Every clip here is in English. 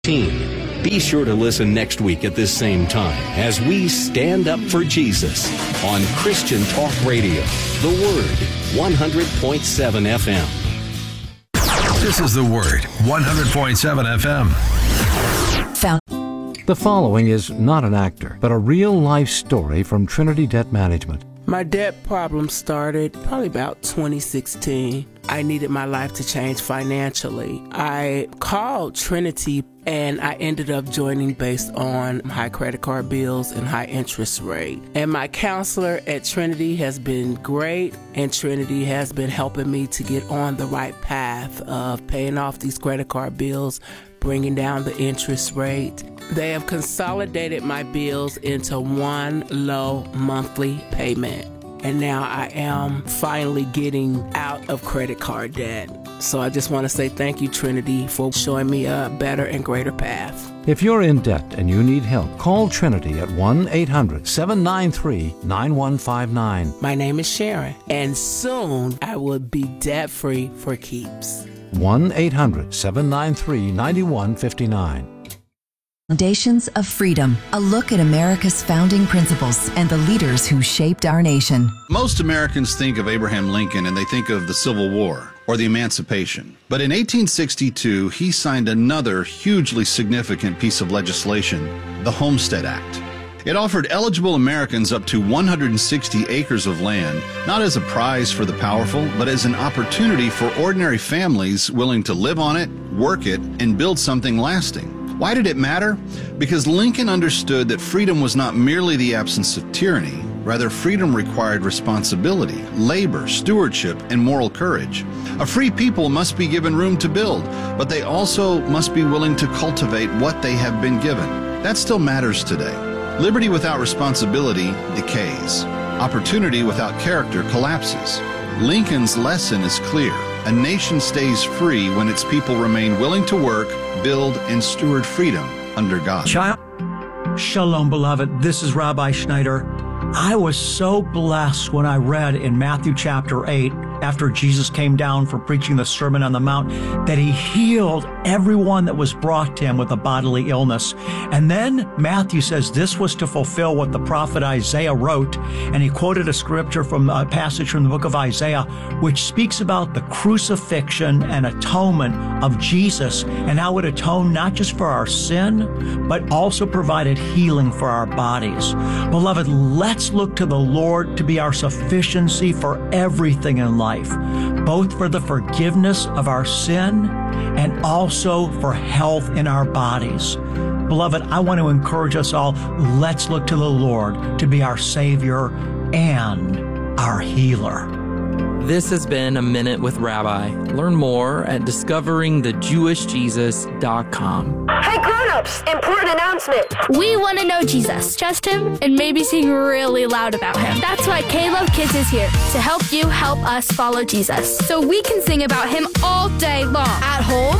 Be sure to listen next week at this same time as we stand up for Jesus on Christian Talk Radio, The Word, 100.7 FM. This is The Word, 100.7 FM. The following is not an actor, but a real-life story from Trinity Debt Management. My debt problem started probably about 2016. I needed my life to change financially. I called Trinity and I ended up joining based on high credit card bills and high interest rate. And my counselor at Trinity has been great, and Trinity has been helping me to get on the right path of paying off these credit card bills, bringing down the interest rate. They have consolidated my bills into one low monthly payment. And now I am finally getting out of credit card debt. So I just want to say thank you, Trinity, for showing me a better and greater path. If you're in debt and you need help, call Trinity at 1-800-793-9159. My name is Sharon, and soon I will be debt-free for keeps. 1-800-793-9159. Foundations of Freedom, a look at America's founding principles and the leaders who shaped our nation. Most Americans think of Abraham Lincoln and they think of the Civil War or the Emancipation. But in 1862, he signed another hugely significant piece of legislation, the Homestead Act. It offered eligible Americans up to 160 acres of land, not as a prize for the powerful, but as an opportunity for ordinary families willing to live on it, work it, and build something lasting. Why did it matter? Because Lincoln understood that freedom was not merely the absence of tyranny. Rather, freedom required responsibility, labor, stewardship, and moral courage. A free people must be given room to build, but they also must be willing to cultivate what they have been given. That still matters today. Liberty without responsibility decays. Opportunity without character collapses. Lincoln's lesson is clear. A nation stays free when its people remain willing to work, build, and steward freedom under God. Shalom, beloved. This is Rabbi Schneider. I was so blessed when I read in Matthew chapter 8, after Jesus came down for preaching the Sermon on the Mount, that he healed everyone that was brought to him with a bodily illness. And then Matthew says this was to fulfill what the prophet Isaiah wrote, and he quoted a scripture from a passage from the book of Isaiah, which speaks about the crucifixion and atonement of Jesus, and how it atoned not just for our sin, but also provided healing for our bodies. Beloved, let's look to the Lord to be our sufficiency for everything in life, both for the forgiveness of our sin and also for health in our bodies. Beloved, I want to encourage us all, let's look to the Lord to be our Savior and our healer. This has been A Minute with Rabbi. Learn more at discoveringthejewishjesus.com. Hey grown-ups, important announcement. We want to know Jesus, trust him, and maybe sing really loud about him. That's why K-Love Kids is here to help you help us follow Jesus, so we can sing about him all day long. At home,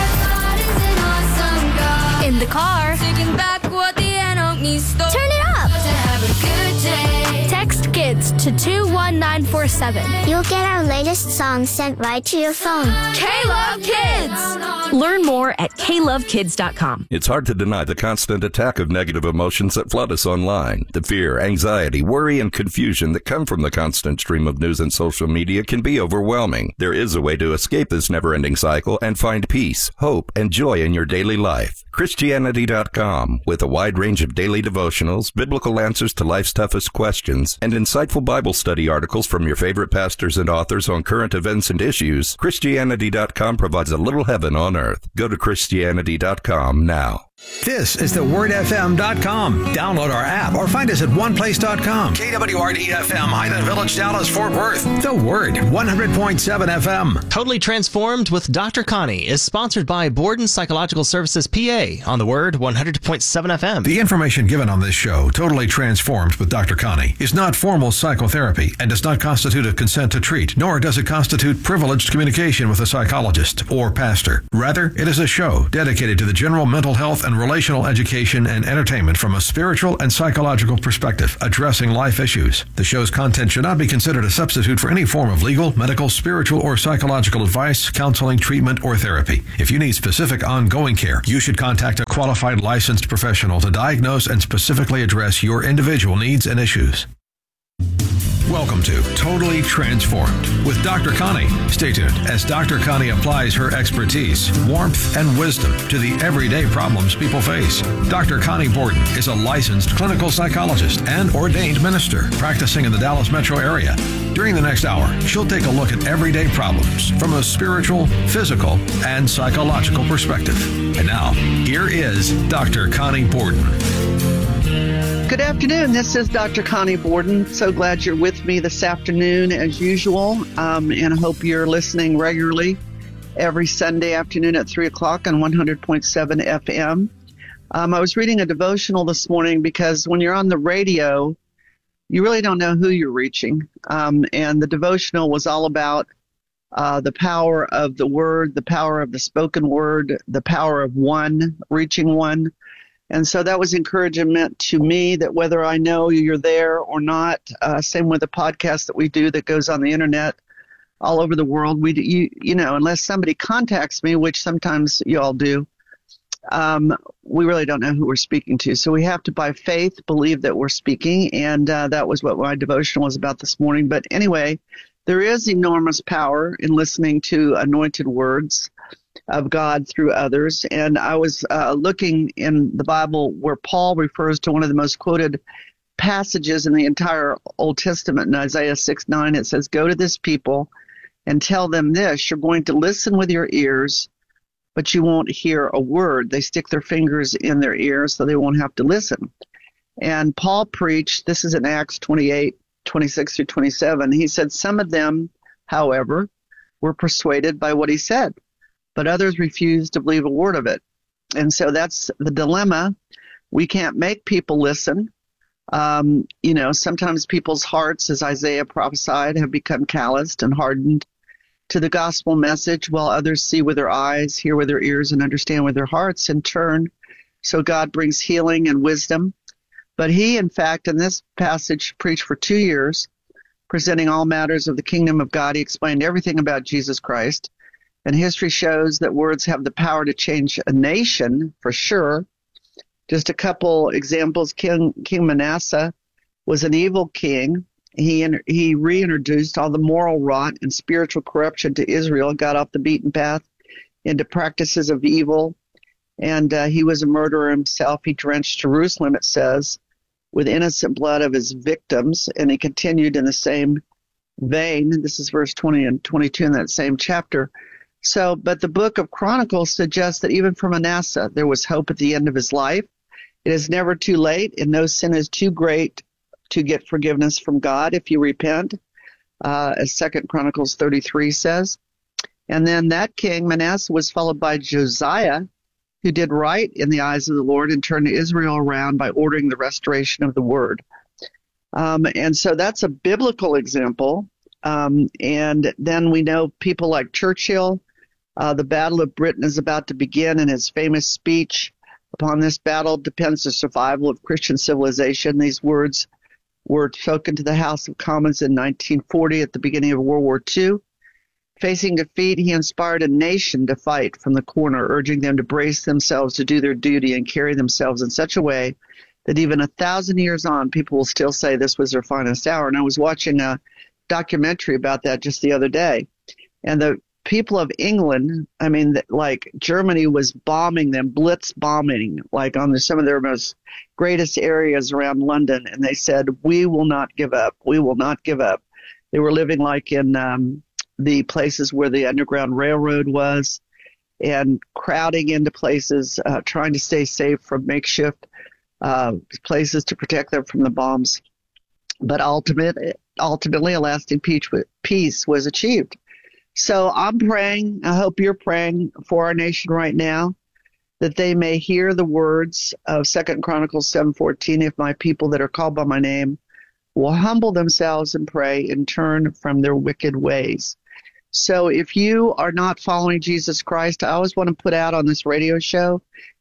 in the car, taking back what the enemy stole. Turn it up. To have a good day. Text KIDS to 21947. You'll get our latest songs sent right to your phone. K-Love Kids. Learn more at klovekids.com. It's hard to deny the constant attack of negative emotions that flood us online. The fear, anxiety, worry, and confusion that come from the constant stream of news and social media can be overwhelming. There is a way to escape this never-ending cycle and find peace, hope, and joy in your daily life. Christianity.com, with a wide range of daily devotionals, biblical answers to life's toughest questions, and insightful Bible study articles from your favorite pastors and authors on current events and issues, Christianity.com provides a little heaven on earth. Go to Christianity.com now. This is thewordfm.com. Download our app or find us at oneplace.com. KWRD-FM, Highland Village, Dallas, Fort Worth. The Word, 100.7 FM. Totally Transformed with Dr. Connie is sponsored by Borden Psychological Services, PA, on The Word, 100.7 FM. The information given on this show, Totally Transformed with Dr. Connie, is not formal psychotherapy and does not constitute a consent to treat, nor does it constitute privileged communication with a psychologist or pastor. Rather, it is a show dedicated to the general mental health and on relational education and entertainment from a spiritual and psychological perspective, addressing life issues. The show's content should not be considered a substitute for any form of legal, medical, spiritual, or psychological advice, counseling, treatment, or therapy. If you need specific ongoing care, you should contact a qualified licensed professional to diagnose and specifically address your individual needs and issues. Welcome to Totally Transformed with Dr. Connie. Stay tuned as Dr. Connie applies her expertise, warmth, and wisdom to the everyday problems people face. Dr. Connie Borden is a licensed clinical psychologist and ordained minister practicing in the Dallas metro area. During the next hour, she'll take a look at everyday problems from a spiritual, physical, and psychological perspective. And now, here is Dr. Connie Borden. Good afternoon. This is Dr. Connie Borden. So glad you're with me this afternoon as usual, and I hope you're listening regularly every Sunday afternoon at 3 o'clock on 100.7 FM. I was reading a devotional this morning because when you're on the radio, you really don't know who you're reaching, and the devotional was all about the power of the word, the power of the spoken word, the power of one, reaching one. And so that was encouragement to me that whether I know you're there or not, same with the podcast that we do that goes on the internet all over the world, you know, unless somebody contacts me, which sometimes you all do, we really don't know who we're speaking to. So we have to, by faith, believe that we're speaking. And that was what my devotion was about this morning. But anyway, there is enormous power in listening to anointed words of God through others. And I was looking in the Bible where Paul refers to one of the most quoted passages in the entire Old Testament in Isaiah 6:9. It says, "Go to this people and tell them this, you're going to listen with your ears, but you won't hear a word." They stick their fingers in their ears so they won't have to listen. And Paul preached, this is in Acts 28:26 through 27. He said, some of them, however, were persuaded by what he said, but others refused to believe a word of it. And so that's the dilemma. We can't make people listen. You know, sometimes people's hearts, as Isaiah prophesied, have become calloused and hardened to the gospel message, while others see with their eyes, hear with their ears, and understand with their hearts in turn. So God brings healing and wisdom. But he, in fact, in this passage, preached for 2 years, presenting all matters of the kingdom of God. He explained everything about Jesus Christ. And history shows that words have the power to change a nation, for sure. Just a couple examples. King Manasseh was an evil king. He reintroduced all the moral rot and spiritual corruption to Israel, got off the beaten path into practices of evil. And he was a murderer himself. He drenched Jerusalem, it says, with innocent blood of his victims. And he continued in the same vein. This is verse 20 and 22 in that same chapter. So, but the book of Chronicles suggests that even for Manasseh, there was hope at the end of his life. It is never too late, and no sin is too great to get forgiveness from God if you repent, as 2 Chronicles 33 says. And then that king, Manasseh, was followed by Josiah, who did right in the eyes of the Lord and turned Israel around by ordering the restoration of the word. And so that's a biblical example. And then we know people like Churchill. The Battle of Britain is about to begin, and his famous speech, "Upon this battle depends the survival of Christian civilization." These words were spoken to the House of Commons in 1940 at the beginning of World War II. Facing defeat, he inspired a nation to fight from the corner, urging them to brace themselves to do their duty and carry themselves in such a way that even 1,000 years on, people will still say this was their finest hour. And I was watching a documentary about that just the other day. And the people of England, I mean, like Germany was bombing them, blitz bombing, like on some of their most greatest areas around London. And they said, we will not give up. We will not give up. They were living like in the places where the Underground Railroad was and crowding into places, trying to stay safe from makeshift places to protect them from the bombs. But ultimately, a lasting peace was achieved. So I'm praying, I hope you're praying for our nation right now, that they may hear the words of 2 Chronicles 7:14, if my people that are called by my name will humble themselves and pray and turn from their wicked ways. So if you are not following Jesus Christ, I always want to put out on this radio show,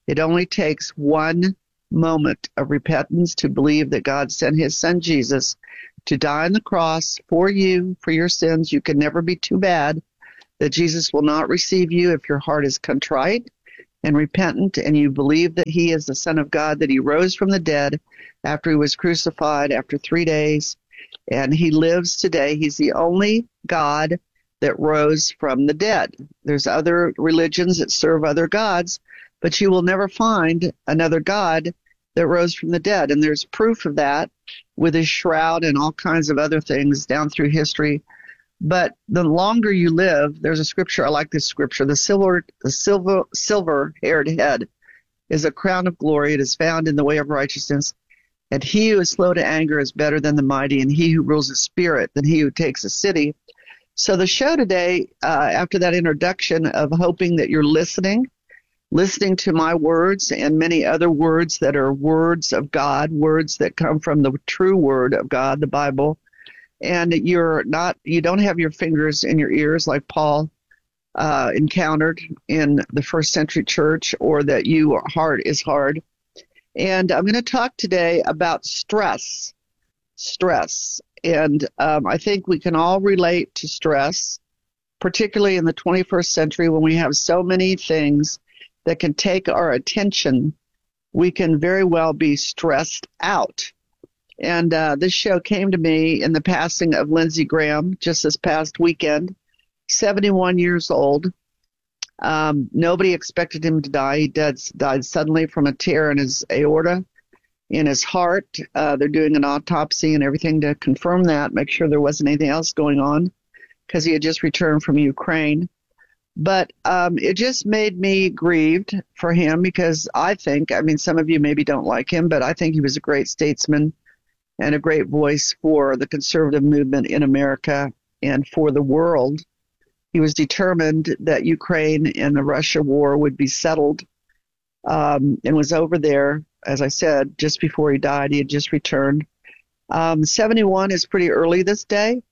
It only takes one moment of repentance to believe that God sent his son Jesus to die on the cross for you, for your sins. You can never be too bad, that Jesus will not receive you if your heart is contrite and repentant, and you believe that he is the Son of God, that he rose from the dead after he was crucified after 3 days, and he lives today. He's the only God that rose from the dead. There's other religions that serve other gods, but you will never find another God that rose from the dead. And there's proof of that with his shroud and all kinds of other things down through history. But the longer you live, there's a scripture, I like this scripture, the silver-haired head is a crown of glory. It is found in the way of righteousness. And he who is slow to anger is better than the mighty, and he who rules a spirit than he who takes a city. So the show today, after that introduction of hoping that you're listening to my words and many other words that are words of God, words that come from the true word of God, the Bible, and you don't have your fingers in your ears like Paul encountered in the first century church, or that your heart is hard. And I'm going to talk today about stress. And I think we can all relate to stress, particularly in the 21st century when we have so many things that can take our attention. We can very well be stressed out. And this show came to me in the passing of Lindsey Graham just this past weekend, 71 years old. Nobody expected him to die. He died suddenly from a tear in his aorta, in his heart. They're doing an autopsy and everything to confirm that, make sure there wasn't anything else going on, because he had just returned from Ukraine. But it just made me grieved for him, because some of you maybe don't like him, but I think he was a great statesman and a great voice for the conservative movement in America and for the world. He was determined that Ukraine and the Russia war would be settled, and was over there, as I said, just before he died. He had just returned. 71 is pretty early these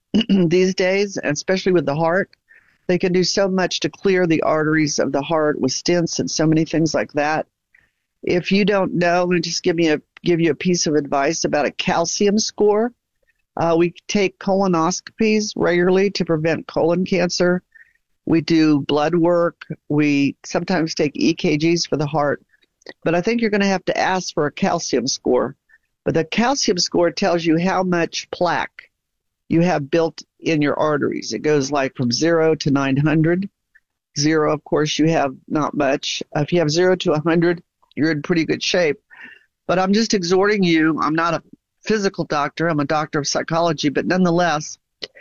days, and especially with the heart. They can do so much to clear the arteries of the heart with stents and so many things like that. If you don't know, let me just give you a piece of advice about a calcium score. We take colonoscopies regularly to prevent colon cancer. We do blood work. We sometimes take EKGs for the heart. But I think you're going to have to ask for a calcium score. But the calcium score tells you how much plaque you have built in your arteries. It goes like from 0 to 900. 0, of course, you have not much. If you have 0 to 100, you're in pretty good shape. But I'm just exhorting you. I'm not a physical doctor. I'm a doctor of psychology. But nonetheless,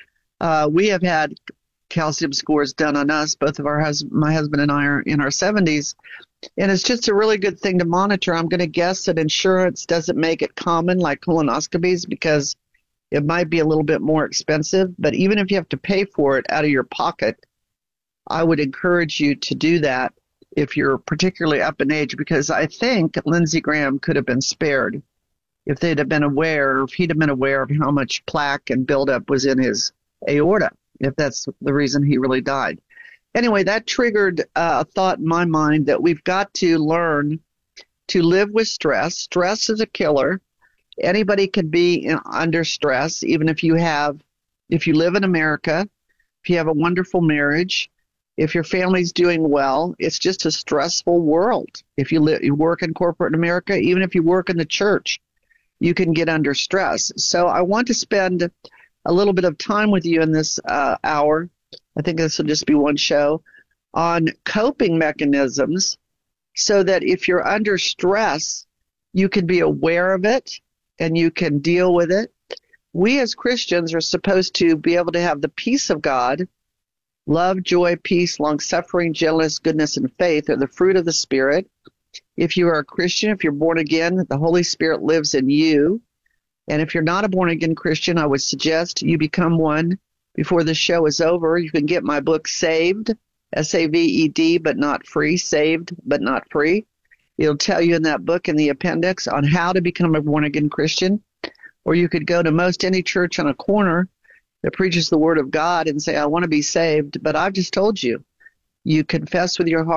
we have had calcium scores done on us. Both of my husband and I are in our 70s. And it's just a really good thing to monitor. I'm going to guess that insurance doesn't make it common like colonoscopies, because it might be a little bit more expensive. But even if you have to pay for it out of your pocket, I would encourage you to do that if you're particularly up in age, because I think Lindsey Graham could have been spared if he'd have been aware of how much plaque and buildup was in his aorta, if that's the reason he really died. Anyway, that triggered a thought in my mind that we've got to learn to live with stress. Stress is a killer. Anybody can be under stress, even if you live in America, if you have a wonderful marriage, if your family's doing well. It's just a stressful world. If you work in corporate America, even if you work in the church, you can get under stress. So I want to spend a little bit of time with you in this hour. I think this will just be one show on coping mechanisms, so that if you're under stress, you can be aware of it and you can deal with it. We as Christians are supposed to be able to have the peace of God. Love, joy, peace, long-suffering, gentleness, goodness, and faith are the fruit of the Spirit. If you are a Christian, if you're born again, the Holy Spirit lives in you. And if you're not a born-again Christian, I would suggest you become one before the show is over. You can get my book, Saved, S-A-V-E-D, but not free, Saved, but not free. It'll tell you in that book, in the appendix, on how to become a born-again Christian. Or you could go to most any church on a corner that preaches the Word of God and say, I want to be saved. But I've just told you, you confess with your heart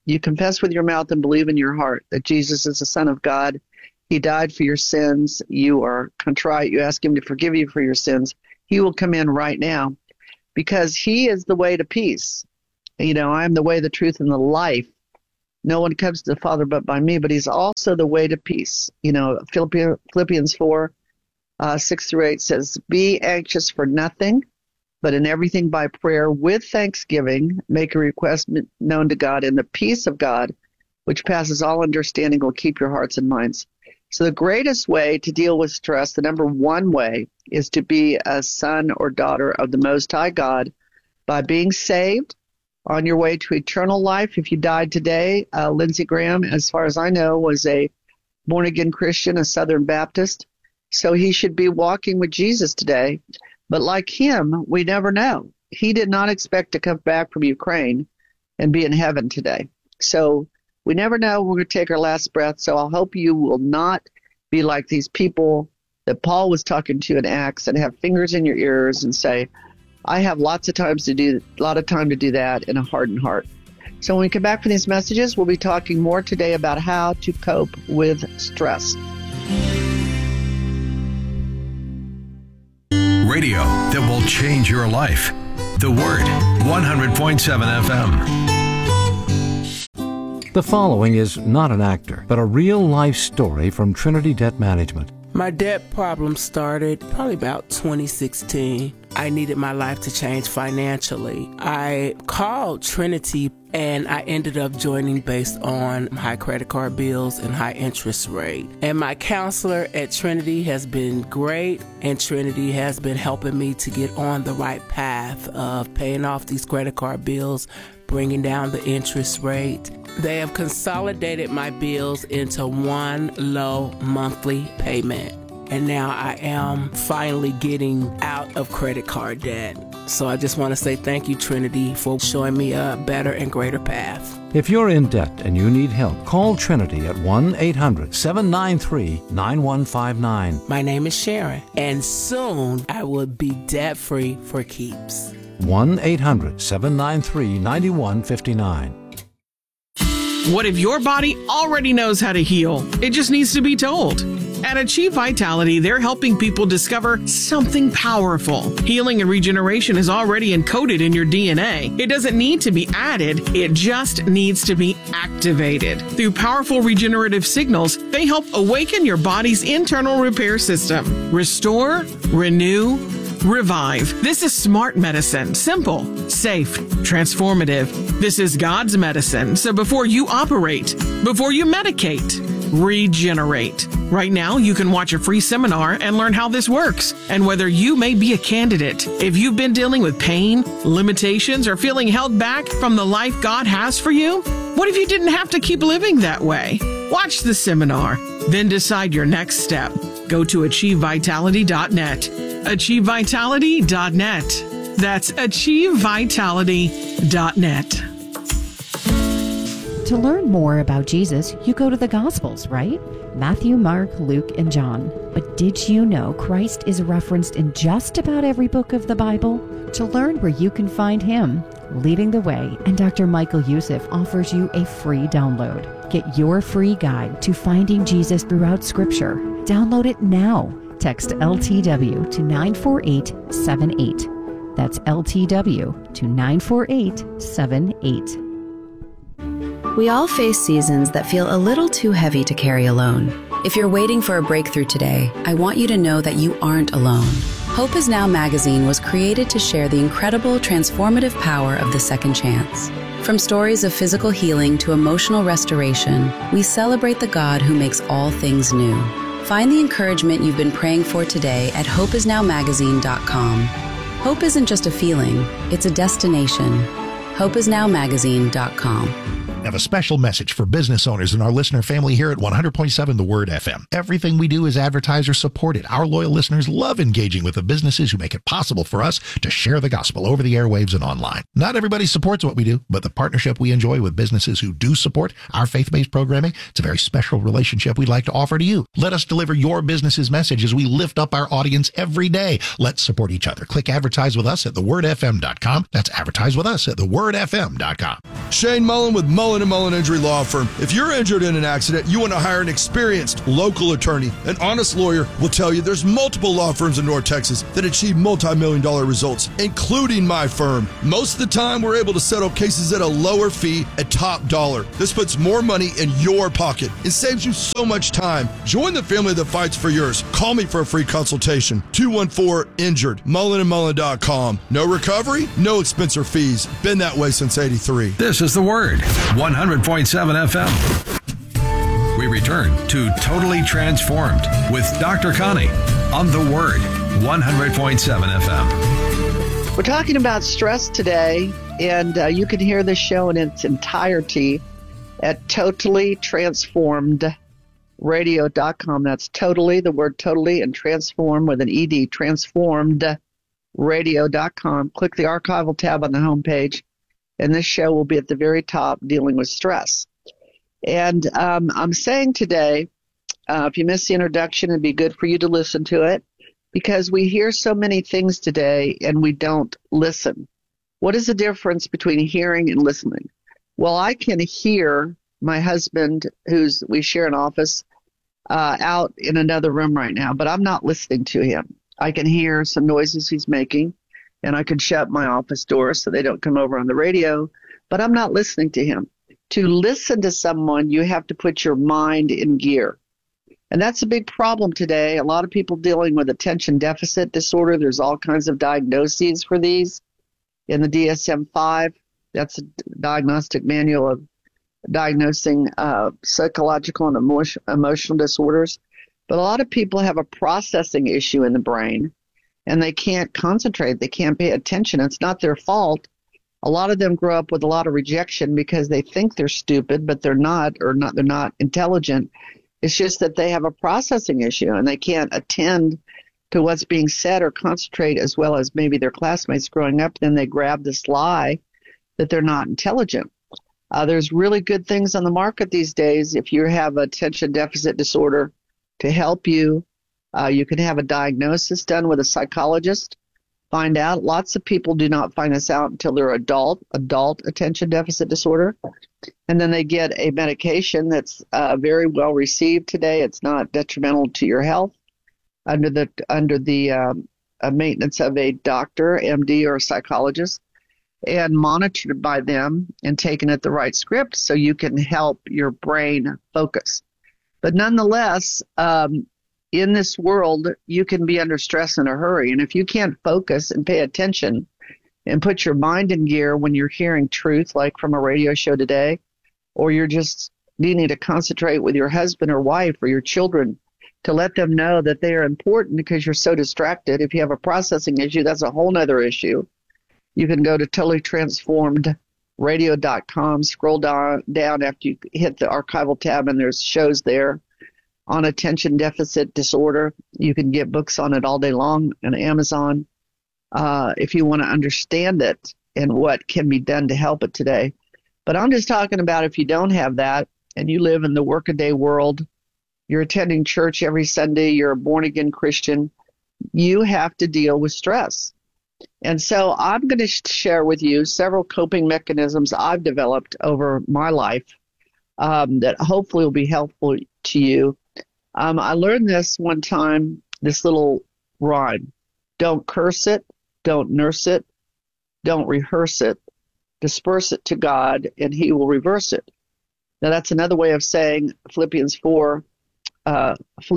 you confess with your mouth and believe in your heart that Jesus is the Son of God, He died for your sins, you are contrite, you ask Him to forgive you for your sins, He will come in right now because He is the way to peace. You know, I am the way, the truth, and the life. No one comes to the Father but by me, but He's also the way to peace. You know, Philippians 4, 6 through 8 says, be anxious for nothing, but in everything by prayer with thanksgiving, make a request known to God, and the peace of God, which passes all understanding, will keep your hearts and minds. So the greatest way to deal with stress, the number one way, is to be a son or daughter of the Most High God by being saved on your way to eternal life. If you died today, Lindsey Graham, as far as I know, was a born-again Christian, a Southern Baptist. So he should be walking with Jesus today. But like him, we never know. He did not expect to come back from Ukraine and be in heaven today. So we never know. We're going to take our last breath. So I hope you will not be like these people that Paul was talking to in Acts and have fingers in your ears and say, I have lots of time to do that in a hardened heart. So when we come back from these messages, we'll be talking more today about how to cope with stress. Radio that will change your life. The Word, 100.7 FM. The following is not an actor, but a real-life story from Trinity Debt Management. My debt problem started probably about 2016. I needed my life to change financially. I called Trinity and I ended up joining based on high credit card bills and high interest rate. And my counselor at Trinity has been great, and Trinity has been helping me to get on the right path of paying off these credit card bills, bringing down the interest rate. They have consolidated my bills into one low monthly payment. And now I am finally getting out of credit card debt. So I just want to say thank you, Trinity, for showing me a better and greater path. If you're in debt and you need help, call Trinity at 1-800-793-9159. My name is Sharon, and soon I will be debt-free for keeps. 1-800-793-9159. What if your body already knows how to heal? It just needs to be told. At Achieve Vitality, they're helping people discover something powerful. Healing and regeneration is already encoded in your DNA. It doesn't need to be added, it just needs to be activated. Through powerful regenerative signals, they help awaken your body's internal repair system. Restore, renew, revive. This is smart medicine. Simple, safe, transformative. This is God's medicine. So before you operate, before you medicate, regenerate. Right now, you can watch a free seminar and learn how this works and whether you may be a candidate. If you've been dealing with pain, limitations, or feeling held back from the life God has for you, what if you didn't have to keep living that way? Watch the seminar, then decide your next step. Go to AchieveVitality.net. AchieveVitality.net. That's AchieveVitality.net. To learn more about Jesus, you go to the Gospels, right? Matthew, Mark, Luke, and John. But did you know Christ is referenced in just about every book of the Bible? To learn where you can find Him, leading the way, and Dr. Michael Youssef offers you a free download. Get your free guide to finding Jesus throughout Scripture. Download it now. Text LTW to 94878. That's LTW to 94878. We all face seasons that feel a little too heavy to carry alone. If you're waiting for a breakthrough today, I want you to know that you aren't alone. Hope Is Now magazine was created to share the incredible transformative power of the second chance. From stories of physical healing to emotional restoration, we celebrate the God who makes all things new. Find the encouragement you've been praying for today at hopeisnowmagazine.com. Hope isn't just a feeling, it's a destination. hopeisnowmagazine.com. Have a special message for business owners and our listener family here at 100.7 The Word FM. Everything we do is advertiser supported. Our loyal listeners love engaging with the businesses who make it possible for us to share the gospel over the airwaves and online. Not everybody supports what we do, but the partnership we enjoy with businesses who do support our faith-based programming, it's a very special relationship we'd like to offer to you. Let us deliver your business's message as we lift up our audience every day. Let's support each other. Click advertise with us at thewordfm.com. That's advertise with us at thewordfm.com. Shane Mullen with Mullen Mullen & Mullen Injury Law Firm. If you're injured in an accident, you want to hire an experienced local attorney. An honest lawyer will tell you there's multiple law firms in North Texas that achieve multi-million-dollar results, including my firm. Most of the time, we're able to settle cases at a lower fee at top dollar. This puts more money in your pocket. It saves you so much time. Join the family that fights for yours. Call me for a free consultation. 214-INJURED. MullenandMullen.com. No recovery, no expense or fees. Been that way since 83. This is The Word, 100.7 FM. We return to Totally Transformed with Dr. Connie on The Word, 100.7 FM. We're talking about stress today, and you can hear the show in its entirety at totallytransformedradio.com. That's totally, the word totally, and transform with an ED, transformedradio.com. Click the archival tab on the homepage, and this show will be at the very top dealing with stress. And I'm saying today, if you missed the introduction, it'd be good for you to listen to it, because we hear so many things today and we don't listen. What is the difference between hearing and listening? Well, I can hear my husband, we share an office, out in another room right now, but I'm not listening to him. I can hear some noises he's making, and I can shut my office door so they don't come over on the radio, but I'm not listening to him. To listen to someone, you have to put your mind in gear. And that's a big problem today. A lot of people dealing with attention deficit disorder. There's all kinds of diagnoses for these in the DSM-5. That's a diagnostic manual of diagnosing psychological and emotional disorders. But a lot of people have a processing issue in the brain, and they can't concentrate. They can't pay attention. It's not their fault. A lot of them grow up with a lot of rejection because they think they're stupid, but they're not, or not. They're not intelligent. It's just that they have a processing issue, and they can't attend to what's being said or concentrate as well as maybe their classmates growing up. Then they grab this lie that they're not intelligent. There's really good things on the market these days. If you have attention deficit disorder, to help you, you can have a diagnosis done with a psychologist. Find out. Lots of people do not find this out until they're adult attention deficit disorder. And then they get a medication that's very well received today. It's not detrimental to your health under the maintenance of a doctor, MD, or a psychologist, and monitored by them and taken at the right script so you can help your brain focus. But nonetheless, in this world, you can be under stress in a hurry. And if you can't focus and pay attention and put your mind in gear when you're hearing truth, like from a radio show today, or you're just needing to concentrate with your husband or wife or your children to let them know that they are important because you're so distracted. If you have a processing issue, that's a whole nother issue. You can go to totallytransformedradio.com, scroll down after you hit the archival tab, and there's shows there on attention deficit disorder. You can get books on it all day long on Amazon if you want to understand it and what can be done to help it today. But I'm just talking about if you don't have that and you live in the workaday world, you're attending church every Sunday, you're a born-again Christian, you have to deal with stress. And so I'm going to share with you several coping mechanisms I've developed over my life that hopefully will be helpful to you. I learned this one time, this little rhyme: don't curse it, don't nurse it, don't rehearse it, disperse it to God, and he will reverse it. Now that's another way of saying Philippians that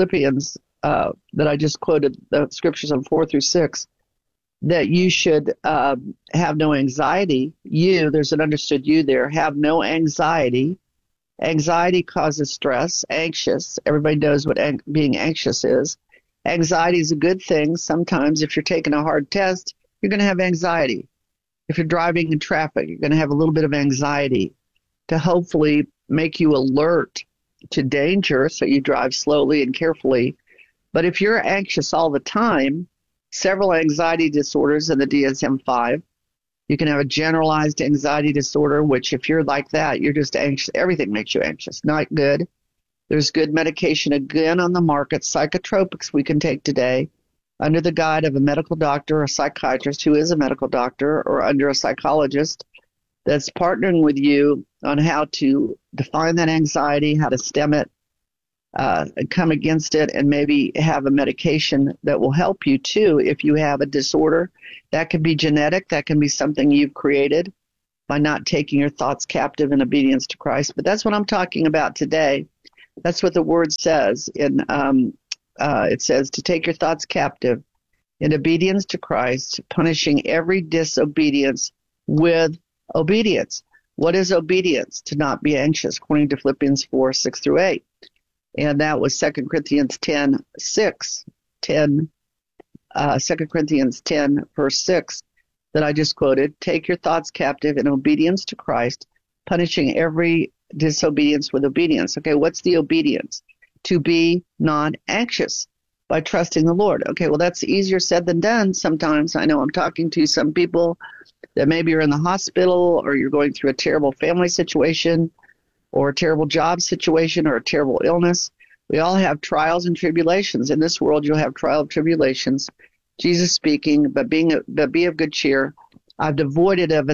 I just quoted, the scriptures on 4-6, that you should have no anxiety. There's an understood you there, have no anxiety. Anxiety causes stress, anxious. Everybody knows what being anxious is. Anxiety is a good thing. Sometimes if you're taking a hard test, you're going to have anxiety. If you're driving in traffic, you're going to have a little bit of anxiety to hopefully make you alert to danger, so you drive slowly and carefully. But if you're anxious all the time, several anxiety disorders in the DSM-5. You can have a generalized anxiety disorder, which if you're like that, you're just anxious. Everything makes you anxious. Not good. There's good medication again on the market, psychotropics we can take today under the guide of a medical doctor or a psychiatrist who is a medical doctor, or under a psychologist that's partnering with you on how to define that anxiety, how to stem it, come against it, and maybe have a medication that will help you too if you have a disorder. That can be genetic. That can be something you've created by not taking your thoughts captive in obedience to Christ. But that's what I'm talking about today. That's what the word says. It says to take your thoughts captive in obedience to Christ, punishing every disobedience with obedience. What is obedience? To not be anxious, according to Philippians 4, 6 through 8. And that was 2 Corinthians 10, 6. 2 Corinthians 10, verse 6 that I just quoted. Take your thoughts captive in obedience to Christ, punishing every disobedience with obedience. Okay, what's the obedience? To be not anxious by trusting the Lord. Okay, well, that's easier said than done sometimes. I know I'm talking to some people that maybe you're in the hospital or you're going through a terrible family situation or a terrible job situation or a terrible illness. We all have trials and tribulations. In this world, you'll have trial and tribulations. Jesus speaking, but be of good cheer. I've devoided it,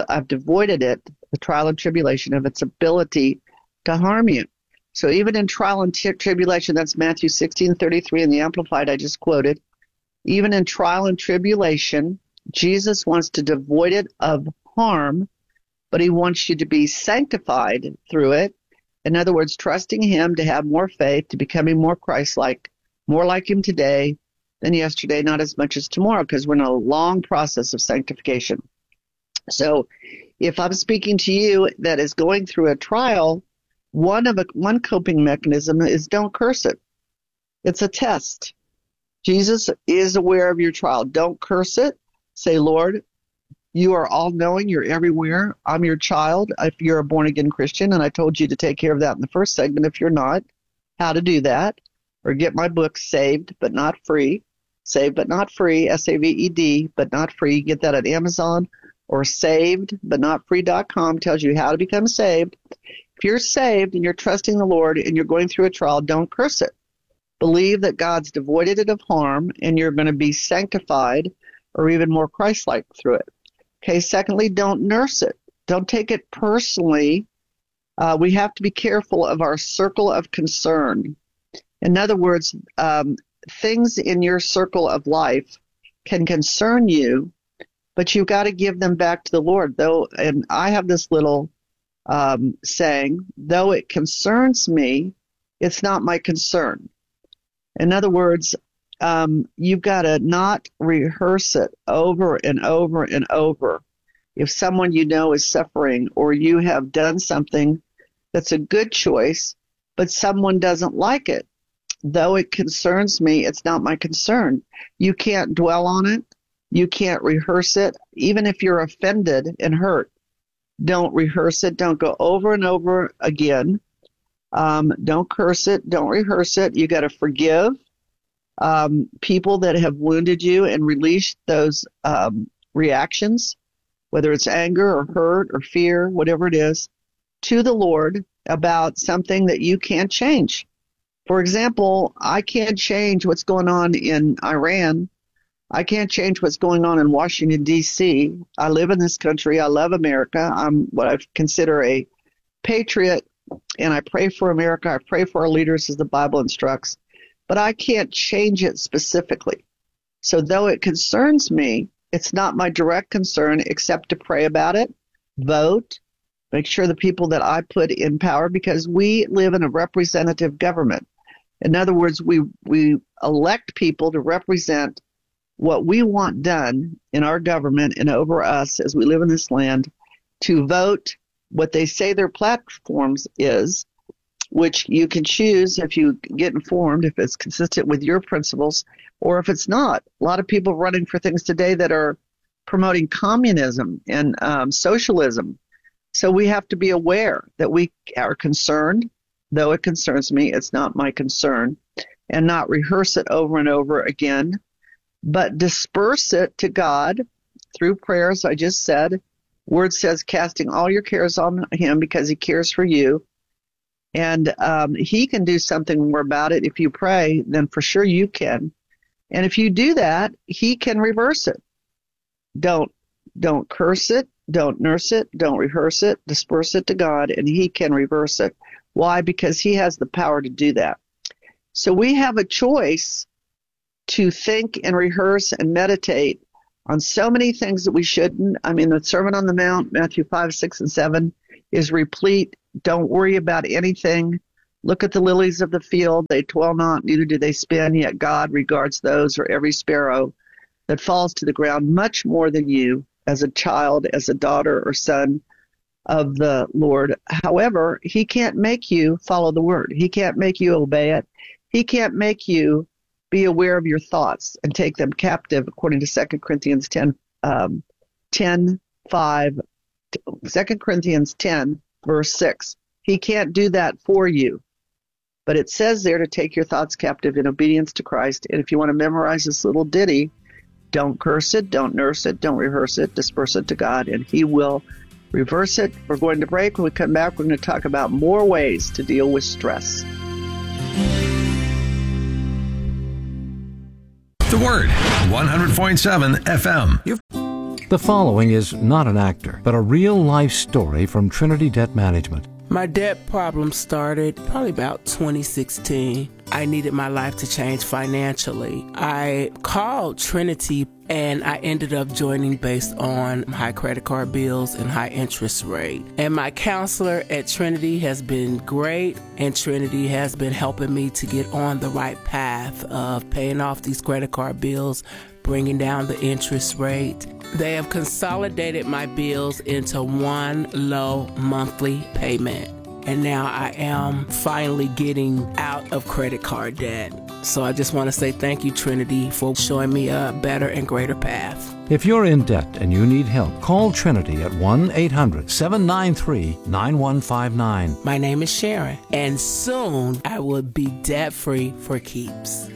the trial and tribulation, of its ability to harm you. So even in trial and tribulation, that's Matthew 16:33 in the Amplified I just quoted. Even in trial and tribulation, Jesus wants to devoid it of harm, but he wants you to be sanctified through it. In other words, trusting him to have more faith, to becoming more Christ-like, more like him today than yesterday, not as much as tomorrow, because we're in a long process of sanctification. So if I'm speaking to you that is going through a trial, one coping mechanism is don't curse it. It's a test. Jesus is aware of your trial. Don't curse it. Say, Lord, you are all-knowing. You're everywhere. I'm your child if you're a born-again Christian, and I told you to take care of that in the first segment. If you're not, how to do that, or get my book, Saved But Not Free. Saved But Not Free, S-A-V-E-D, but not free. Get that at Amazon, or savedbutnotfree.com tells you how to become saved. If you're saved and you're trusting the Lord and you're going through a trial, don't curse it. Believe that God's devoided it of harm and you're going to be sanctified or even more Christ-like through it. Okay, secondly, don't nurse it. Don't take it personally. We have to be careful of our circle of concern. In other words, things in your circle of life can concern you, but you've got to give them back to the Lord. And I have this little saying, though it concerns me, it's not my concern. In other words, you've got to not rehearse it over and over and over. If someone you know is suffering, or you have done something that's a good choice, but someone doesn't like it, though it concerns me, it's not my concern. You can't dwell on it. You can't rehearse it. Even if you're offended and hurt, don't rehearse it. Don't go over and over again. Don't curse it. Don't rehearse it. You got to forgive people that have wounded you and release those reactions, whether it's anger or hurt or fear, whatever it is, to the Lord about something that you can't change. For example, I can't change what's going on in Iran. I can't change what's going on in Washington, D.C. I live in this country. I love America. I'm what I consider a patriot, and I pray for America. I pray for our leaders as the Bible instructs. But I can't change it specifically. So though it concerns me, it's not my direct concern except to pray about it, vote, make sure the people that I put in power, because we live in a representative government. In other words, we elect people to represent what we want done in our government and over us as we live in this land, to vote what they say their platforms is, which you can choose if you get informed, if it's consistent with your principles, or if it's not. A lot of people running for things today that are promoting communism and socialism. So we have to be aware that we are concerned. Though it concerns me, it's not my concern, and not rehearse it over and over again, but disperse it to God through prayers. I just said, word says, casting all your cares on him because he cares for you. And he can do something more about it. If you pray, then for sure you can. And if you do that, he can reverse it. Don't curse it. don't nurse it, don't rehearse it, disperse it to God, and He can reverse it. Why? Because He has the power to do that. So we have a choice to think and rehearse and meditate on so many things that we shouldn't. I mean, the Sermon on the Mount, Matthew 5, 6, and 7, is replete. Don't worry about anything. Look at the lilies of the field. They toil not, neither do they spin, yet God regards those, or every sparrow that falls to the ground, much more than you, as a child, as a daughter or son of the Lord. However, He can't make you follow the word. He can't make you obey it. He can't make you be aware of your thoughts and take them captive, according to 2 Corinthians 10, 5, 2 Corinthians 10, verse 6. He can't do that for you. But it says there to take your thoughts captive in obedience to Christ. And if you want to memorize this little ditty, don't curse it, don't nurse it, don't rehearse it, disperse it to God, and He will reverse it. We're going to break. When we come back, we're going to talk about more ways to deal with stress. The Word, 100.7 FM. The following is not an actor, but a real-life story from Trinity Debt Management. My debt problem started probably about 2016. I needed my life to change financially. I called Trinity and I ended up joining based on high credit card bills and high interest rate. And my counselor at Trinity has been great, and Trinity has been helping me to get on the right path of paying off these credit card bills, bringing down the interest rate. They have consolidated my bills into one low monthly payment. And now I am finally getting out of credit card debt. So I just want to say thank you, Trinity, for showing me a better and greater path. If you're in debt and you need help, call Trinity at 1-800-793-9159. My name is Sharon, and soon I will be debt-free for keeps.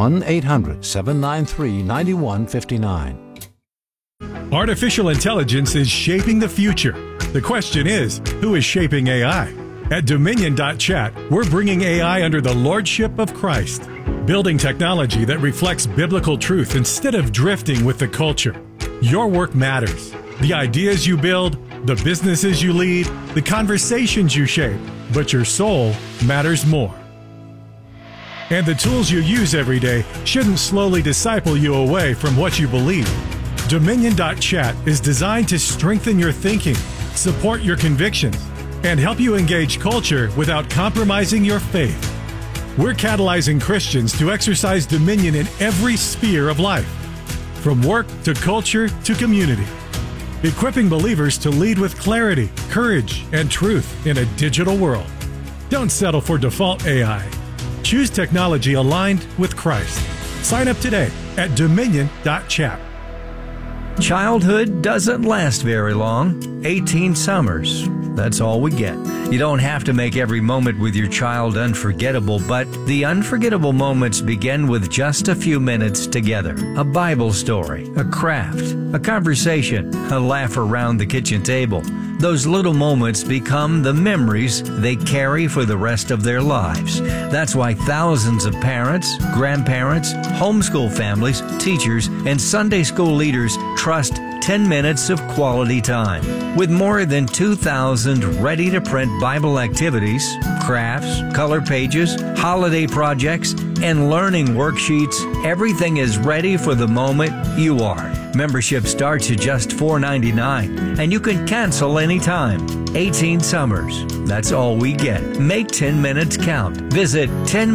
1-800-793-9159. Artificial intelligence is shaping the future. The question is, who is shaping AI? At Dominion.chat, we're bringing AI under the lordship of Christ, building technology that reflects biblical truth instead of drifting with the culture. Your work matters. The ideas you build, the businesses you lead, the conversations you shape, but your soul matters more. And the tools you use every day shouldn't slowly disciple you away from what you believe. Dominion.chat is designed to strengthen your thinking, support your convictions, and help you engage culture without compromising your faith. We're catalyzing Christians to exercise dominion in every sphere of life, from work to culture to community, equipping believers to lead with clarity, courage, and truth in a digital world. Don't settle for default AI. Choose technology aligned with Christ. Sign up today at Dominion.chat. Childhood doesn't last very long. 18 summers. That's all we get. You don't have to make every moment with your child unforgettable, but the unforgettable moments begin with just a few minutes together. A Bible story, a craft, a conversation, a laugh around the kitchen table. Those little moments become the memories they carry for the rest of their lives. That's why thousands of parents, grandparents, homeschool families, teachers, and Sunday school leaders trust 10 minutes of quality time. With more than 2,000 ready-to-print Bible activities, crafts, color pages, holiday projects, and learning worksheets, everything is ready for the moment you are. Membership starts at just $4.99, and you can cancel anytime. 18 summers. That's all we get. Make 10 minutes count. Visit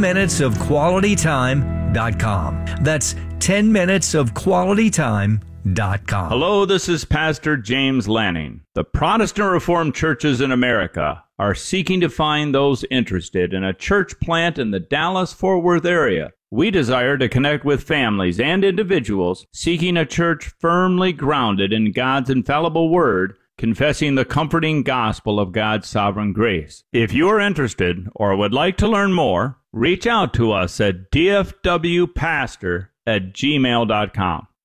10minutesofqualitytime.com. That's 10minutesofqualitytime.com. Hello, this is Pastor James Lanning. The Protestant Reformed churches in America are seeking to find those interested in a church plant in the Dallas-Fort Worth area. We desire to connect with families and individuals seeking a church firmly grounded in God's infallible word, confessing the comforting gospel of God's sovereign grace. If you are interested or would like to learn more, reach out to us at dfwpastor@gmail.com.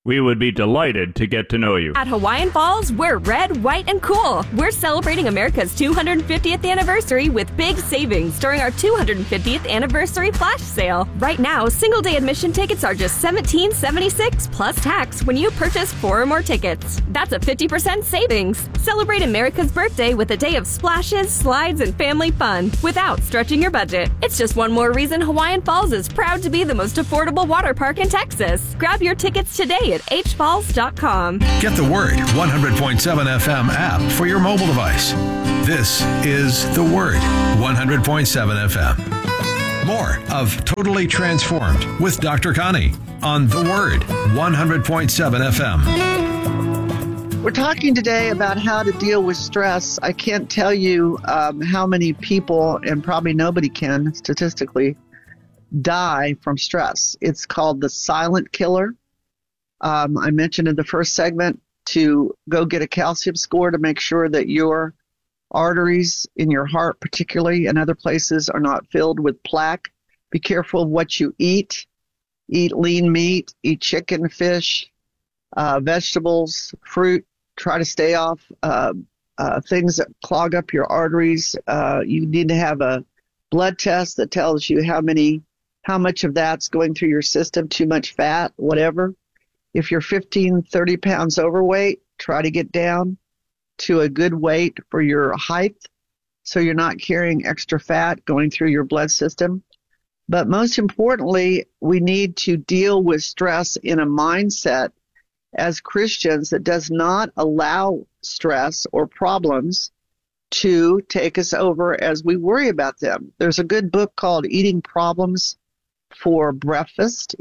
We would be delighted to get to know you. At Hawaiian Falls, we're red, white, and cool. We're celebrating America's 250th anniversary with big savings during our 250th anniversary flash sale. Right now, single-day admission tickets are just $17.76 plus tax when you purchase 4 or more tickets. That's a 50% savings. Celebrate America's birthday with a day of splashes, slides, and family fun without stretching your budget. It's just one more reason Hawaiian Falls is proud to be the most affordable water park in Texas. Grab your tickets today at hfalls.com. Get the Word 100.7 FM app for your mobile device. This is The Word 100.7 FM. More of Totally Transformed with Dr. Connie on The Word 100.7 FM. We're talking today about how to deal with stress. I can't tell you how many people, and probably nobody can statistically, die from stress. It's called the silent killer. I mentioned in the first segment to go get a calcium score to make sure that your arteries in your heart, particularly, and other places are not filled with plaque. Be careful of what you eat. Eat lean meat, eat chicken, fish, vegetables, fruit. Try to stay off things that clog up your arteries. You need to have a blood test that tells you how much of that's going through your system, too much fat, whatever. If you're 15, 30 pounds overweight, try to get down to a good weight for your height so you're not carrying extra fat going through your blood system. But most importantly, we need to deal with stress in a mindset as Christians that does not allow stress or problems to take us over as we worry about them. There's a good book called Eating Problems for Breakfast.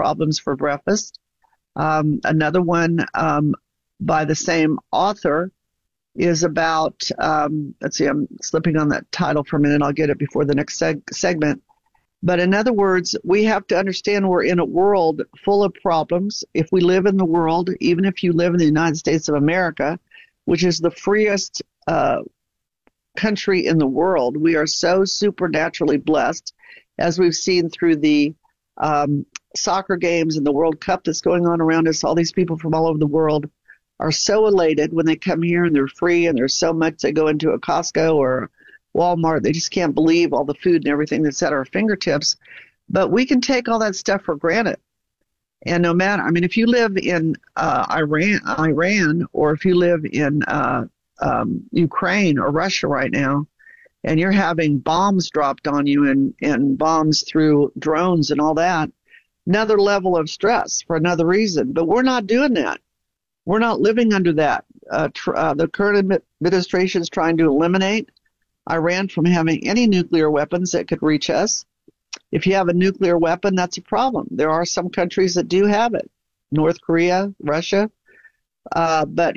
Another one by the same author is about, let's see, I'm slipping on that title for a minute. I'll get it before the next segment. But in other words, we have to understand we're in a world full of problems. If we live in the world, even if you live in the United States of America, which is the freest country in the world, we are so supernaturally blessed, as we've seen through the soccer games and the World Cup that's going on around us. All these people from all over the world are so elated when they come here and they're free and there's so much. They go into a Costco or Walmart. They just can't believe all the food and everything that's at our fingertips. But we can take all that stuff for granted. And no matter, I mean, if you live in Iran, or if you live in Ukraine or Russia right now, and you're having bombs dropped on you and bombs through drones and all that, another level of stress for another reason. But we're not doing that. We're not living under that. The current administration is trying to eliminate Iran from having any nuclear weapons that could reach us. If you have a nuclear weapon, that's a problem. There are some countries that do have it. North Korea, Russia. But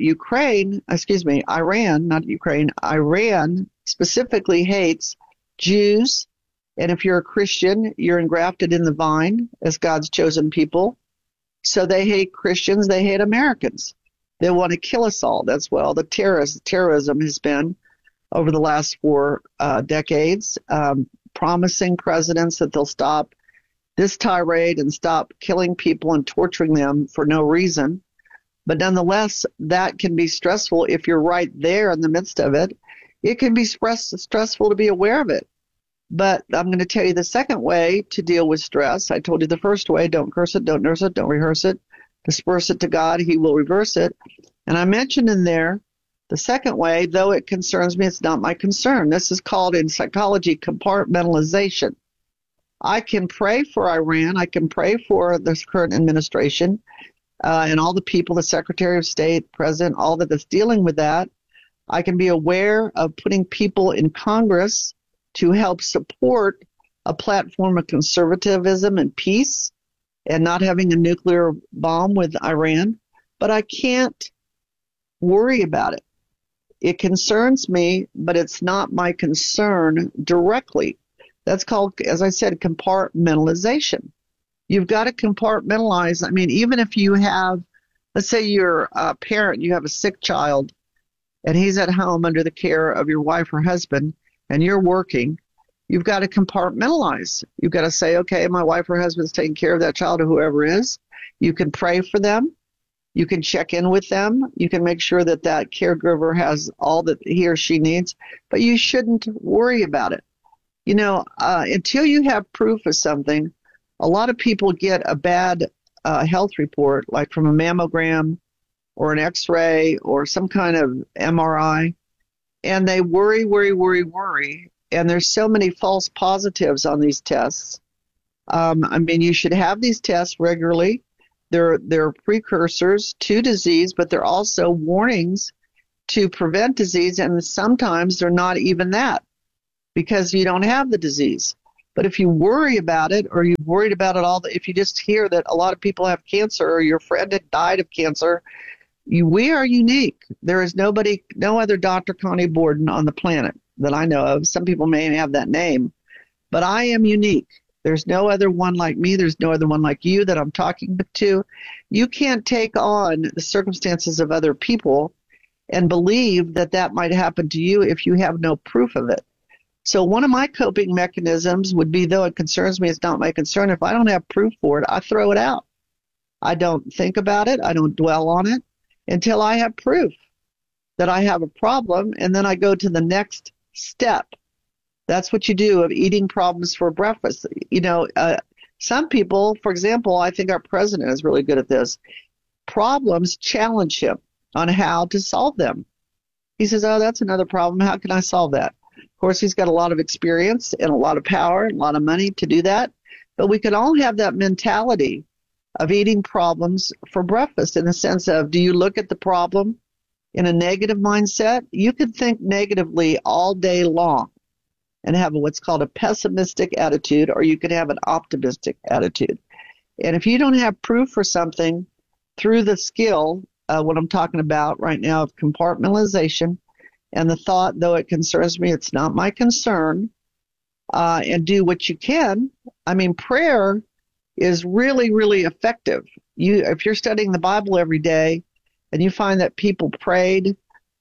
Iran specifically hates Jews. And if you're a Christian, you're engrafted in the vine as God's chosen people. So they hate Christians. They hate Americans. They want to kill us all. That's what all the terrorism has been over the last 4 decades, promising presidents that they'll stop this tirade and stop killing people and torturing them for no reason. But nonetheless, that can be stressful if you're right there in the midst of it. It can be stressful to be aware of it. But I'm going to tell you the second way to deal with stress. I told you the first way: don't curse it, don't nurse it, don't rehearse it. Disperse it to God, He will reverse it. And I mentioned in there the second way, though it concerns me, it's not my concern. This is called in psychology compartmentalization. I can pray for Iran. I can pray for this current administration and all the people, the Secretary of State, President, all that's dealing with that. I can be aware of putting people in Congress to help support a platform of conservatism and peace and not having a nuclear bomb with Iran. But I can't worry about it. It concerns me, but it's not my concern directly. That's called, as I said, compartmentalization. You've got to compartmentalize. I mean, even if you have, let's say you're a parent, you have a sick child, and he's at home under the care of your wife or husband, and you're working, you've got to compartmentalize. You've got to say, okay, my wife or husband's taking care of that child or whoever is. You can pray for them. You can check in with them. You can make sure that that caregiver has all that he or she needs, but you shouldn't worry about it. You know, until you have proof of something, a lot of people get a bad health report, like from a mammogram or an x-ray or some kind of MRI, and they worry. And there's so many false positives on these tests. I mean, you should have these tests regularly. They're precursors to disease, but they're also warnings to prevent disease, and sometimes they're not even that because you don't have the disease. But if you worry about it, or you've worried about it if you just hear that a lot of people have cancer or your friend had died of cancer, we are unique. There is no other Dr. Connie Borden on the planet that I know of. Some people may have that name, but I am unique. There's no other one like me. There's no other one like you that I'm talking to. You can't take on the circumstances of other people and believe that that might happen to you if you have no proof of it. So one of my coping mechanisms would be, though it concerns me, it's not my concern. If I don't have proof for it, I throw it out. I don't think about it. I don't dwell on it until I have proof that I have a problem, and then I go to the next step. That's what you do of eating problems for breakfast. You know, some people, for example, I think our president is really good at this. Problems challenge him on how to solve them. He says, oh, that's another problem. How can I solve that? Of course, he's got a lot of experience and a lot of power and a lot of money to do that. But we can all have that mentality of eating problems for breakfast, in the sense of, do you look at the problem in a negative mindset? You could think negatively all day long and have what's called a pessimistic attitude, or you could have an optimistic attitude. And if you don't have proof for something through the skill, what I'm talking about right now of compartmentalization, and the thought, though it concerns me, it's not my concern, and do what you can. I mean, prayer is really, really effective. If you're studying the Bible every day and you find that people prayed,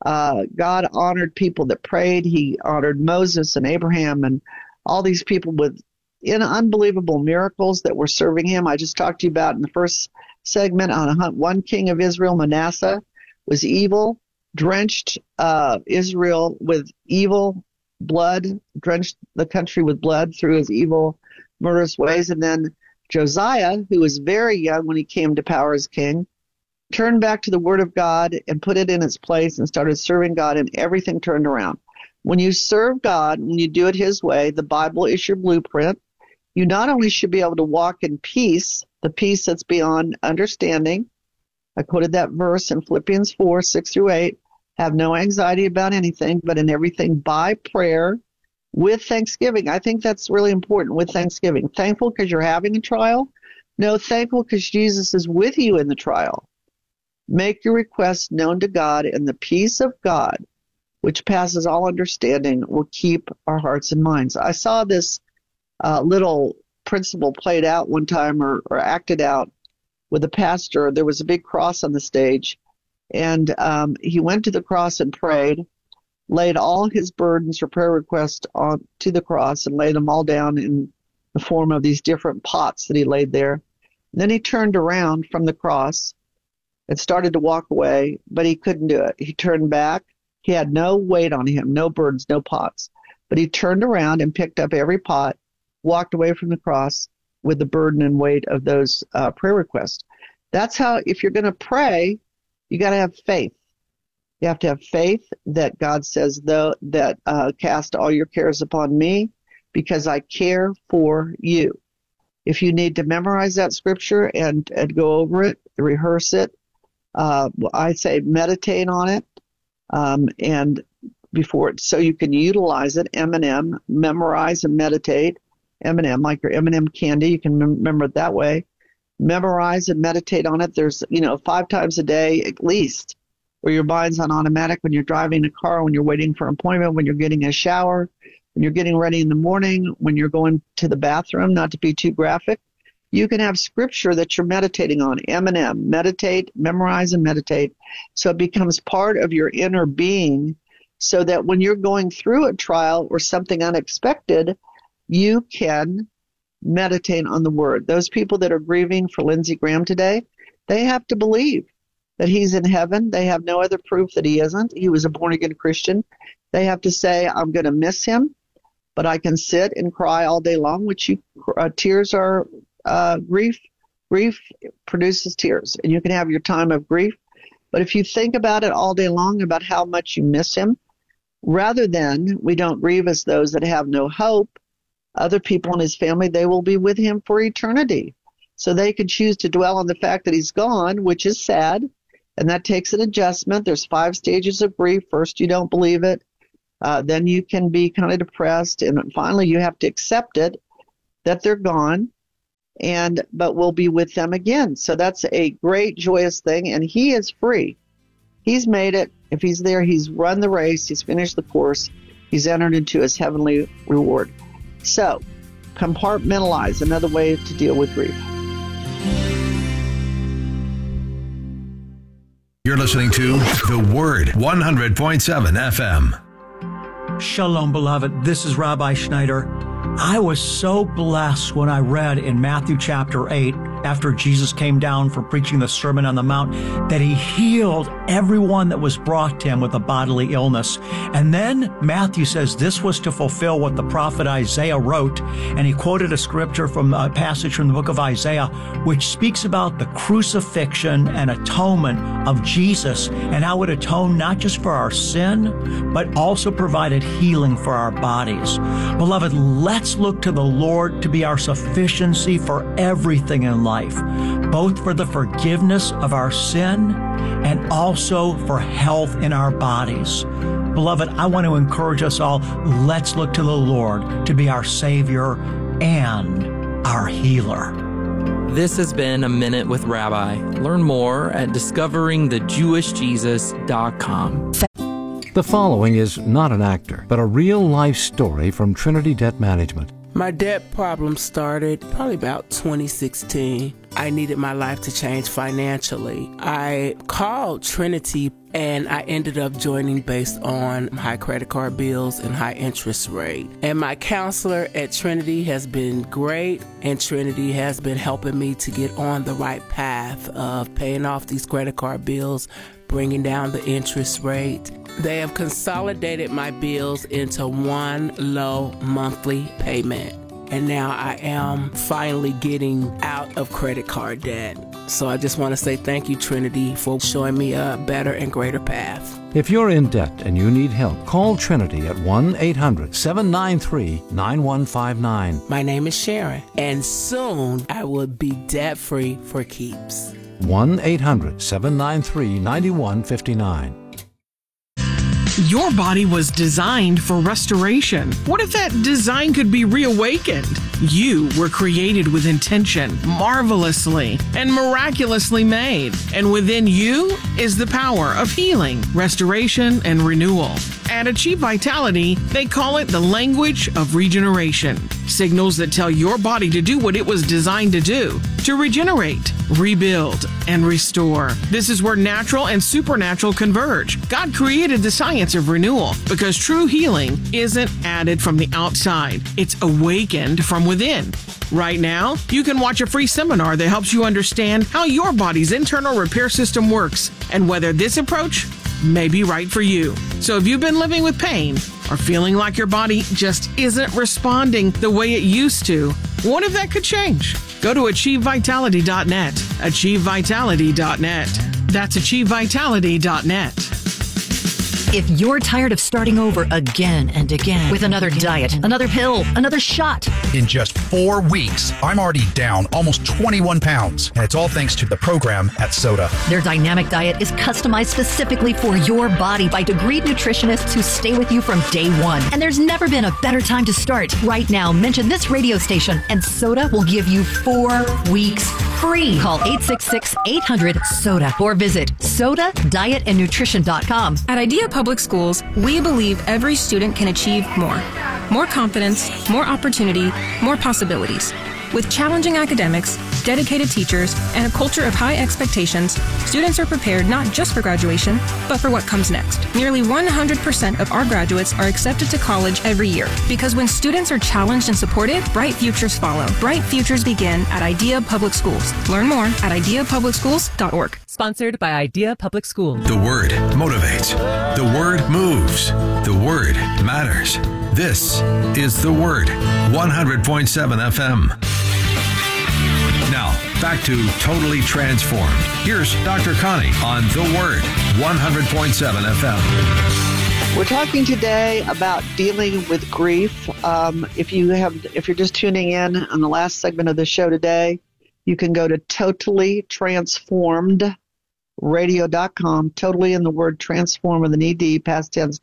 God honored people that prayed. He honored Moses and Abraham and all these people with unbelievable miracles that were serving him. I just talked to you about in the first segment on one king of Israel, Manasseh, was evil, drenched Israel with evil blood, drenched the country with blood through his evil, murderous ways. And then Josiah, who was very young when he came to power as king, turned back to the Word of God and put it in its place and started serving God, and everything turned around. When you serve God, when you do it His way, the Bible is your blueprint. You not only should be able to walk in peace, the peace that's beyond understanding. I quoted that verse in Philippians 4, 6-8. Have no anxiety about anything, but in everything by prayer with thanksgiving. I think that's really important, with thanksgiving. Thankful because you're having a trial? No, thankful because Jesus is with you in the trial. Make your requests known to God, and the peace of God, which passes all understanding, will keep our hearts and minds. I saw this little principle played out one time, or acted out with a pastor. There was a big cross on the stage, and he went to the cross and prayed, laid all his burdens or prayer requests to the cross, and laid them all down in the form of these different pots that he laid there. And then he turned around from the cross and started to walk away, but he couldn't do it. He turned back. He had no weight on him, no burdens, no pots. But he turned around and picked up every pot, walked away from the cross with the burden and weight of those prayer requests. That's how, if you're going to pray, you got to have faith. You have to have faith that God says, cast all your cares upon me because I care for you. If you need to memorize that scripture and go over it, rehearse it, I say meditate on it, and before it, so you can utilize it. M&M, memorize and meditate. M&M, like your M&M candy, you can remember it that way. Memorize and meditate on it. There's, 5 times a day at least, where your mind's on automatic when you're driving a car, when you're waiting for an appointment, when you're getting a shower, when you're getting ready in the morning, when you're going to the bathroom, not to be too graphic. You can have scripture that you're meditating on. M&M, meditate, memorize, and meditate. So it becomes part of your inner being, so that when you're going through a trial or something unexpected, you can meditate on the Word. Those people that are grieving for Lindsey Graham today, they have to believe that he's in heaven. They have no other proof that he isn't. He was a born-again Christian. They have to say, I'm going to miss him, but I can sit and cry all day long, which tears are grief. Grief produces tears, and you can have your time of grief. But if you think about it all day long, about how much you miss him, rather than we don't grieve as those that have no hope, other people in his family, they will be with him for eternity. So they could choose to dwell on the fact that he's gone, which is sad, and that takes an adjustment. There's 5 stages of grief. First, you don't believe it. Then you can be kind of depressed, and finally you have to accept it, that they're gone, but we'll be with them again. So that's a great, joyous thing, and he is free. He's made it. If he's there, he's run the race, he's finished the course, he's entered into his heavenly reward. So, compartmentalize, another way to deal with grief. You're listening to The Word, 100.7 FM. Shalom, beloved. This is Rabbi Schneider. I was so blessed when I read in Matthew chapter 8, after Jesus came down for preaching the Sermon on the Mount, that he healed everyone that was brought to him with a bodily illness. And then Matthew says this was to fulfill what the prophet Isaiah wrote, and he quoted a scripture from a passage from the book of Isaiah, which speaks about the crucifixion and atonement of Jesus, and how it atoned not just for our sin, but also provided healing for our bodies. Beloved, let's look to the Lord to be our sufficiency for everything in life, both for the forgiveness of our sin and also for health in our bodies. Beloved, I want to encourage us all, let's look to the Lord to be our Savior and our healer. This has been A Minute with Rabbi. Learn more at discoveringthejewishjesus.com. The following is not an actor, but a real-life story from Trinity Debt Management. My debt problem started probably about 2016. I needed my life to change financially. I called Trinity and I ended up joining based on high credit card bills and high interest rate. And my counselor at Trinity has been great, and Trinity has been helping me to get on the right path of paying off these credit card bills, bringing down the interest rate. They have consolidated my bills into one low monthly payment. And now I am finally getting out of credit card debt. So I just want to say thank you, Trinity, for showing me a better and greater path. If you're in debt and you need help, call Trinity at 1-800-793-9159. My name is Sharon, and soon I will be debt-free for keeps. 1-800-793-9159. Your body was designed for restoration. What if that design could be reawakened? You were created with intention, marvelously and miraculously made. And within you is the power of healing, restoration, and renewal. At Achieve Vitality, they call it the language of regeneration. Signals that tell your body to do what it was designed to do, to regenerate, rebuild, and restore. This is where natural and supernatural converge. God created the science of renewal because true healing isn't added from the outside. It's awakened from within. Right now, you can watch a free seminar that helps you understand how your body's internal repair system works and whether this approach may be right for you. So if you've been living with pain or feeling like your body just isn't responding the way it used to, what if that could change? Go to AchieveVitality.net. AchieveVitality.net. That's AchieveVitality.net. If you're tired of starting over again and again with another diet, another pill, another shot. In just 4 weeks, I'm already down almost 21 pounds. And it's all thanks to the program at Soda. Their dynamic diet is customized specifically for your body by degreed nutritionists who stay with you from day one. And there's never been a better time to start. Right now, mention this radio station and Soda will give you 4 weeks free. Call 866-800-SODA or visit sodadietandnutrition.com. At Idea Public Schools, we believe every student can achieve more. More confidence, more opportunity, more possibilities. With challenging academics, dedicated teachers, and a culture of high expectations, students are prepared not just for graduation, but for what comes next. Nearly 100% of our graduates are accepted to college every year, because when students are challenged and supported, bright futures follow. Bright futures begin at IDEA Public Schools. Learn more at ideapublicschools.org. Sponsored by IDEA Public Schools. The Word motivates. The Word moves. The Word matters. This is The Word, 100.7 FM. Now, back to Totally Transformed. Here's Dr. Connie on The Word, 100.7 FM. We're talking today about dealing with grief. If you're just tuning in on the last segment of the show today, you can go to totallytransformedradio.com, totally in the word transform with an ED, past tense,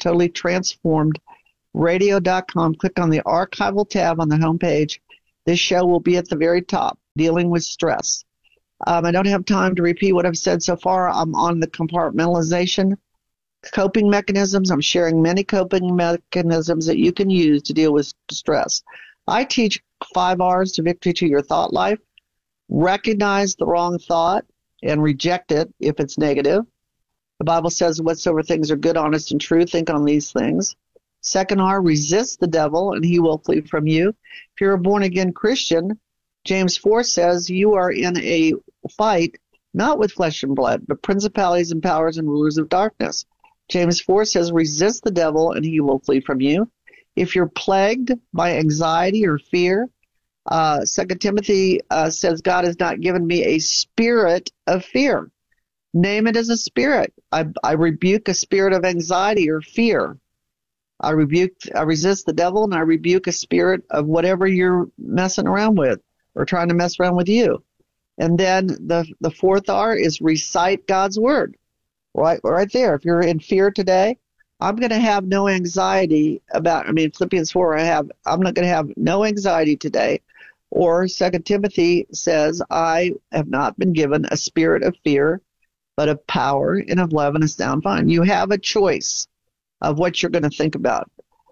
totallytransformedradio.com. Click on the archival tab on the homepage. This show will be at the very top, dealing with stress. I don't have time to repeat what I've said so far. I'm on the compartmentalization, coping mechanisms. I'm sharing many coping mechanisms that you can use to deal with stress. I teach 5 R's to victory to your thought life. Recognize the wrong thought and reject it if it's negative. The Bible says whatsoever things are good, honest, and true, think on these things. Second R, resist the devil, and he will flee from you. If you're a born-again Christian, James 4 says you are in a fight not with flesh and blood, but principalities and powers and rulers of darkness. James 4 says resist the devil, and he will flee from you. If you're plagued by anxiety or fear, 2 Timothy says God has not given me a spirit of fear. Name it as a spirit. I rebuke a spirit of anxiety or fear. I resist the devil, and I rebuke a spirit of whatever you're messing around with or trying to mess around with you. And then the fourth R is recite God's word. Right there. If you're in fear today, I'm going to have no anxiety Philippians 4, I'm not going to have no anxiety today. Or 2 Timothy says, I have not been given a spirit of fear, but of power and of love and a sound mind. You have a choice of what you're going to think about.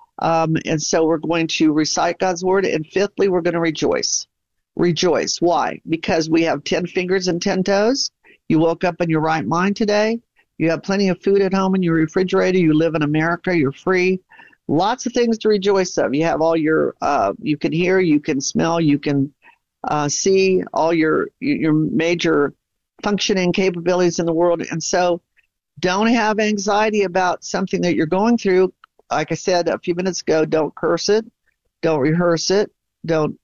And so we're going to recite God's word. And fifthly, we're going to rejoice. Rejoice. Why? Because we have 10 fingers and 10 toes. You woke up in your right mind today. You have plenty of food at home in your refrigerator. You live in America. You're free. Lots of things to rejoice of. You have all your, you can hear, you can smell, you can see all your major functioning capabilities in the world. And so don't have anxiety about something that you're going through. Like I said a few minutes ago, don't curse it. Don't rehearse it. Don't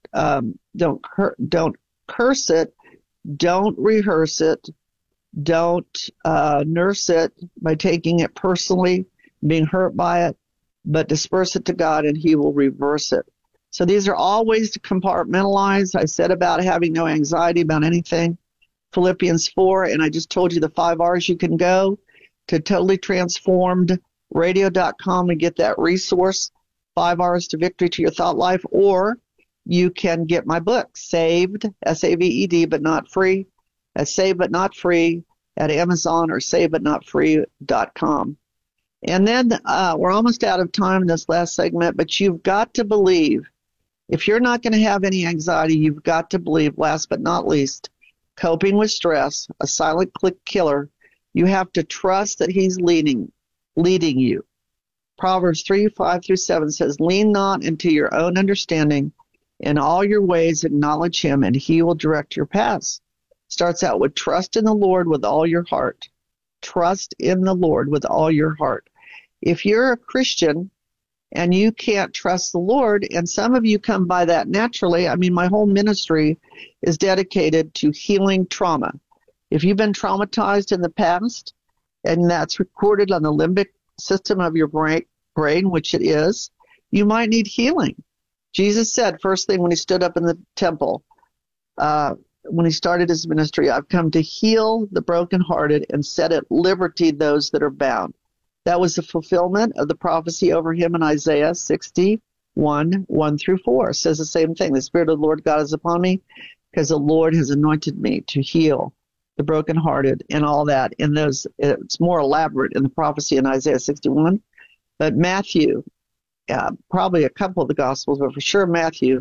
curse it. Don't rehearse it. Don't nurse it by taking it personally, being hurt by it, but disperse it to God and he will reverse it. So these are all ways to compartmentalize. I said about having no anxiety about anything. Philippians 4, and I just told you the 5 R's. You can go to totallytransformedradio.com and get that resource, 5 R's to victory to your thought life, or you can get my book, Saved, S-A-V-E-D, but not free, at Saved But Not Free at Amazon or savedbutnotfree.com. And then we're almost out of time in this last segment, but you've got to believe, if you're not going to have any anxiety, you've got to believe, last but not least, coping with stress, a silent click killer, you have to trust that he's leading you. Proverbs 3:5-7 says, lean not into your own understanding. In all your ways acknowledge him, and he will direct your paths. Starts out with trust in the Lord with all your heart. Trust in the Lord with all your heart. If you're a Christian and you can't trust the Lord, and some of you come by that naturally, my whole ministry is dedicated to healing trauma. If you've been traumatized in the past, and that's recorded on the limbic system of your brain, which it is, you might need healing. Jesus said, first thing when he stood up in the temple, when he started his ministry, I've come to heal the brokenhearted and set at liberty those that are bound. That was the fulfillment of the prophecy over him in Isaiah 61:1-4. It says the same thing. The Spirit of the Lord God is upon me because the Lord has anointed me to heal the brokenhearted and all that. In those, it's more elaborate in the prophecy in Isaiah 61. But Matthew, probably a couple of the Gospels, but for sure Matthew,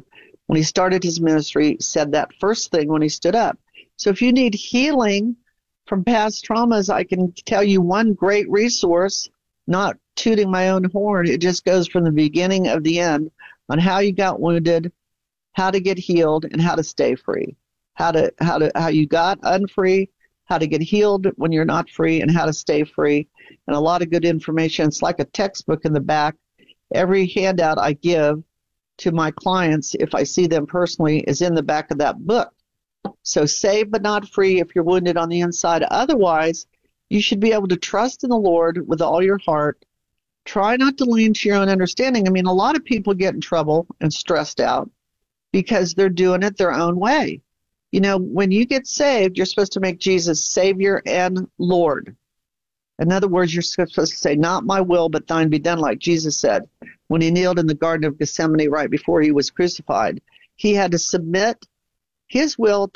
when he started his ministry, said that first thing when he stood up. So if you need healing from past traumas, I can tell you one great resource, not tooting my own horn. It just goes from the beginning of the end on how you got wounded, how to get healed, and how to stay free. How you got unfree, how to get healed when you're not free, and how to stay free. And a lot of good information. It's like a textbook in the back. Every handout I give to my clients, if I see them personally, is in the back of that book. So saved but not free if you're wounded on the inside. Otherwise, you should be able to trust in the Lord with all your heart. Try not to lean to your own understanding. I mean, a lot of people get in trouble and stressed out because they're doing it their own way. You know, when you get saved, you're supposed to make Jesus Savior and Lord. In other words, you're supposed to say, not my will, but thine be done, like Jesus said when he kneeled in the Garden of Gethsemane right before he was crucified. He had to submit his will